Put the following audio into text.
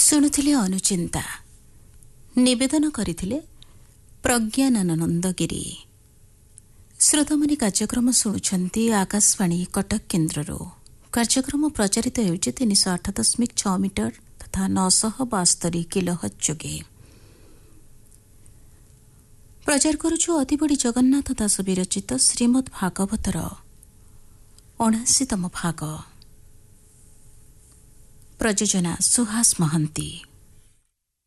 ଶୁଣୁଥିଲେ ଅନୁଚିନ୍ତା, ନିବେଦନ କରିଥିଲେ ପ୍ରଜ୍ଞାନାନନ୍ଦ ଗିରି। ଶ୍ରୋତାମାନେ କାର୍ଯ୍ୟକ୍ରମ ଶୁଣୁଛନ୍ତି ଆକାଶବାଣୀ କଟକ କେନ୍ଦ୍ରରୁ। କାର୍ଯ୍ୟକ୍ରମ ପ୍ରଚାରିତ ହେଉଛି 308.6 ମିଟର ତଥା 972 କିଲୋହର୍ଟ୍ଜ ଯୋଗେ। ପ୍ରଚାର କରୁଛୁ ଅତିବଡ଼ି ଜଗନ୍ନାଥ ଦାସ ବିରଚିତ ଶ୍ରୀମଦ୍ ଭାଗବତର 79ତମ ଭାଗ। ପ୍ରଯୋଜନା ସୁହାସ ମହାନ୍ତି।